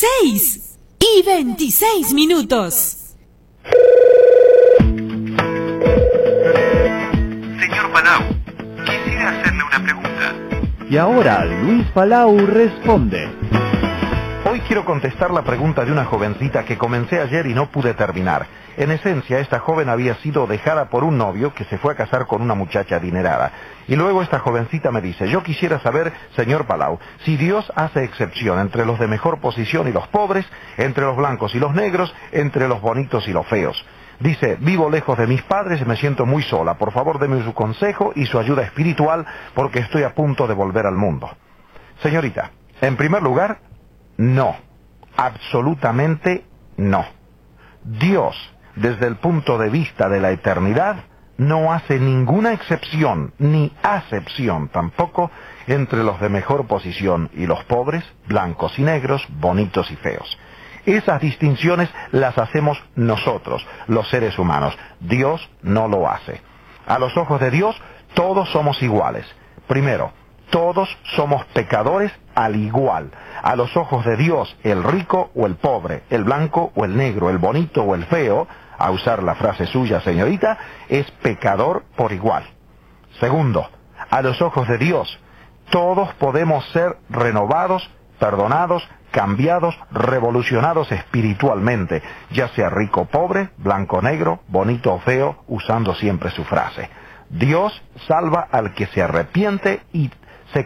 6:26. Señor Palau, quisiera hacerle una pregunta. Y ahora Luis Palau responde. Hoy quiero contestar la pregunta de una jovencita que comencé ayer y no pude terminar. En esencia, esta joven había sido dejada por un novio que se fue a casar con una muchacha adinerada. Y luego esta jovencita me dice, yo quisiera saber, señor Palau, si Dios hace excepción entre los de mejor posición y los pobres, entre los blancos y los negros, entre los bonitos y los feos. Dice, vivo lejos de mis padres y me siento muy sola. Por favor, deme su consejo y su ayuda espiritual porque estoy a punto de volver al mundo. Señorita, en primer lugar, no. Absolutamente no. Dios, desde el punto de vista de la eternidad, no hace ninguna excepción, ni acepción tampoco, entre los de mejor posición y los pobres, blancos y negros, bonitos y feos. Esas distinciones las hacemos nosotros, los seres humanos. Dios no lo hace. A los ojos de Dios, todos somos iguales. Primero, todos somos pecadores al igual. A los ojos de Dios, el rico o el pobre, el blanco o el negro, el bonito o el feo, a usar la frase suya, señorita, es pecador por igual. Segundo, a los ojos de Dios, todos podemos ser renovados, perdonados, cambiados, revolucionados espiritualmente, ya sea rico o pobre, blanco o negro, bonito o feo, usando siempre su frase. Dios salva al que se arrepiente y